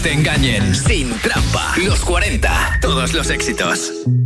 te engañen. Sin trampa. Los 40. Todos los éxitos.